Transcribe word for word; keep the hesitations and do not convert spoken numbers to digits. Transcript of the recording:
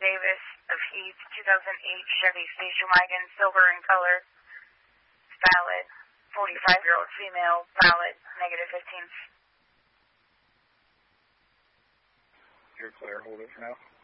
Davis of Heath, two thousand eight Chevy station wagon, silver in color, valid, forty-five-year-old female, valid, negative fifteen. You're clear, hold it for now.